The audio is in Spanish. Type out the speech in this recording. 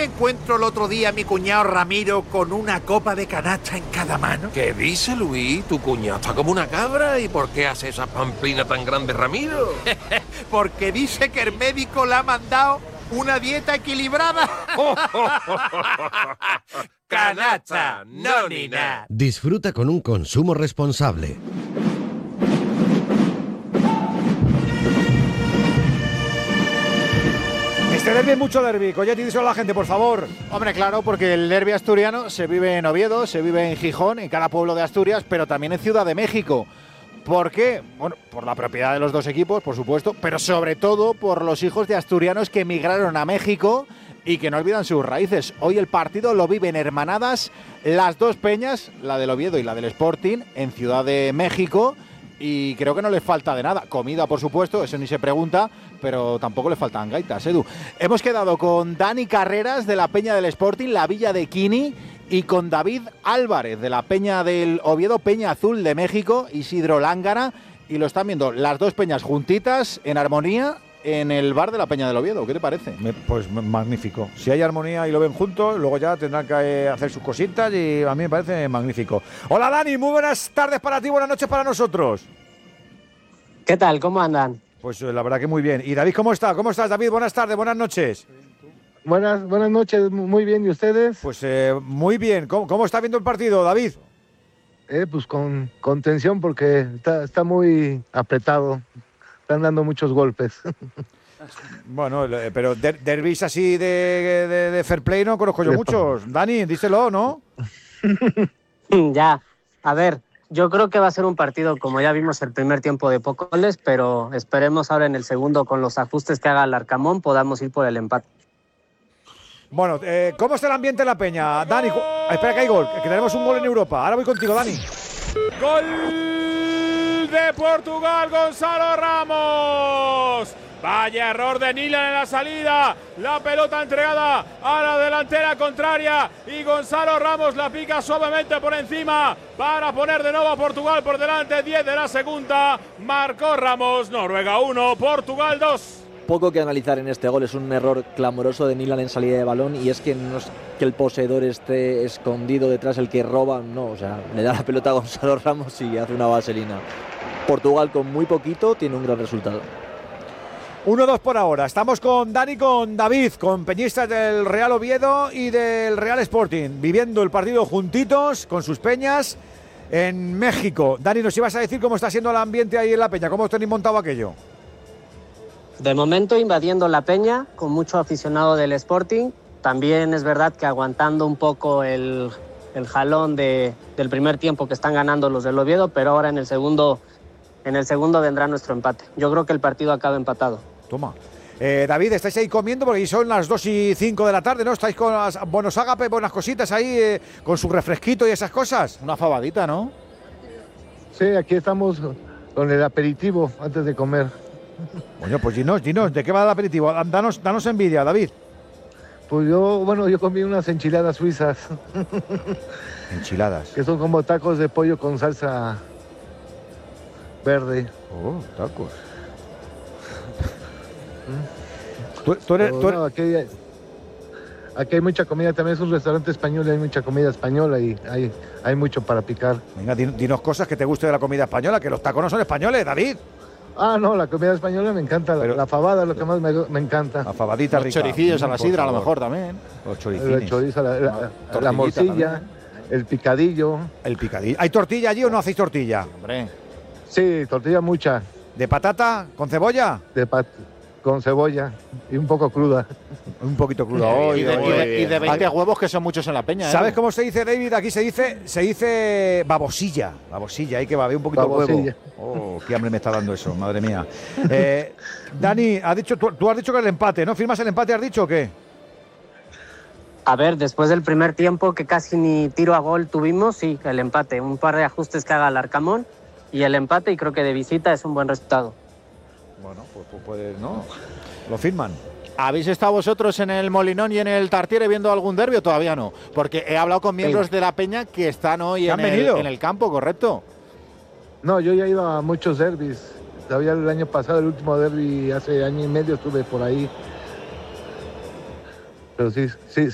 me encuentro el otro día a mi cuñado Ramiro con una copa de canasta en cada mano? ¿Qué dice, Luis? Tu cuñado está como una cabra. ¿Y por qué hace esa pamplina tan grande, Ramiro? Porque dice que el médico le ha mandado una dieta equilibrada. Canasta, no ni nada. Disfruta con un consumo responsable. Este derbi es mucho derbi. Colletti, díselo a la gente, por favor. Hombre, claro, porque el derbi asturiano se vive en Oviedo, se vive en Gijón, en cada pueblo de Asturias, pero también en Ciudad de México. ¿Por qué? Bueno, por la propiedad de los dos equipos, por supuesto, pero sobre todo por los hijos de asturianos que emigraron a México y que no olvidan sus raíces. Hoy el partido lo viven hermanadas las dos peñas, la del Oviedo y la del Sporting, en Ciudad de México. Y creo que no les falta de nada. Comida, por supuesto, eso ni se pregunta, pero tampoco le faltan gaitas, Edu. Hemos quedado con Dani Carreras de la Peña del Sporting, la Villa de Quini, y con David Álvarez de la Peña del Oviedo, Peña Azul de México, Isidro Lángara, y lo están viendo las dos peñas juntitas, en armonía, en el bar de la Peña del Oviedo. ¿Qué te parece? Pues magnífico. Si hay armonía y lo ven juntos, luego ya tendrán que hacer sus cositas y a mí me parece magnífico. Hola Dani, muy buenas tardes para ti, buenas noches para nosotros. ¿Qué tal? ¿Cómo andan? Pues la verdad que muy bien. ¿Y David cómo está? ¿Cómo estás, David? Buenas tardes, buenas noches. Buenas noches, muy bien. ¿Y ustedes? Pues muy bien. ¿Cómo está viendo el partido, David? Pues con tensión porque está muy apretado. Están dando muchos golpes. Bueno, pero derbis así de fair play no conozco yo muchos. Dani, díselo, ¿no? Ya, a ver, yo creo que va a ser un partido, como ya vimos el primer tiempo, de pocos goles, pero esperemos ahora en el segundo, con los ajustes que haga el Arcamón, podamos ir por el empate. Bueno, ¿cómo está el ambiente en la Peña? Dani, espera que hay gol, que tenemos un gol en Europa. Ahora voy contigo, Dani. ¡Gol de Portugal, Gonzalo Ramos! Vaya error de Nilan en la salida. La pelota entregada a la delantera contraria y Gonzalo Ramos la pica suavemente por encima para poner de nuevo a Portugal por delante. 10 de la segunda. Marcó Ramos. Noruega 1, Portugal 2. Poco que analizar en este gol, es un error clamoroso de Nilan en salida de balón y es que no es que el poseedor esté escondido detrás, el que roba, no, o sea, le da la pelota a Gonzalo Ramos y hace una vaselina. Portugal con muy poquito tiene un gran resultado. 1-2 por ahora. Estamos con Dani, con David, con peñistas del Real Oviedo y del Real Sporting, viviendo el partido juntitos con sus peñas en México. Dani, nos ibas a decir cómo está siendo el ambiente ahí en la peña, cómo tenéis montado aquello. De momento invadiendo la Peña, con mucho aficionado del Sporting. También es verdad que aguantando un poco el jalón del primer tiempo que están ganando los del Oviedo, pero ahora en el segundo vendrá nuestro empate. Yo creo que el partido acaba empatado. Toma. David, estáis ahí comiendo porque son las 2:05 de la tarde, ¿no? Estáis con las buenos ágapes, buenas cositas ahí, con su refresquito y esas cosas. Una fabadita, ¿no? Sí, aquí estamos con el aperitivo antes de comer. Bueno, pues dinos, ¿de qué va el aperitivo? Danos envidia, David. Pues yo comí unas enchiladas suizas. Enchiladas. Que son como tacos de pollo con salsa verde. Oh, tacos. Aquí hay mucha comida, también es un restaurante español y hay mucha comida española y hay mucho para picar. Venga, dinos cosas que te guste de la comida española, que los tacos no son españoles, David. No, la comida española me encanta, la fabada es lo que más me encanta. La fabadita rica. Los choricillos a la sidra a lo mejor también. Los choricines. El chorizo, la morcilla, también. El picadillo. El picadillo. ¿Hay tortilla allí o no hacéis tortilla? Hombre. Sí, tortilla mucha. ¿De patata con cebolla? Con cebolla y un poco cruda. Un poquito cruda. Y de 20 huevos, que son muchos en la Peña. ¿Sabes cómo se dice, David? Aquí se dice babosilla. Babosilla, hay que baber un poquito babosilla. El huevo. Oh, qué hambre me está dando eso, madre mía. Dani, tú has dicho que el empate, ¿no? ¿Firmas el empate, has dicho o qué? A ver, después del primer tiempo que casi ni tiro a gol tuvimos, sí, el empate. Un par de ajustes que haga el Arcamón y el empate, y creo que de visita es un buen resultado. Bueno, pues ¿no? Lo firman. ¿Habéis estado vosotros en el Molinón y en el Tartiere viendo algún derbi o todavía no? Porque he hablado con miembros de la Peña que están hoy en el campo, ¿correcto? No, yo ya he ido a muchos derbis. Todavía el año pasado, el último derbi, hace año y medio estuve por ahí. Pero sí,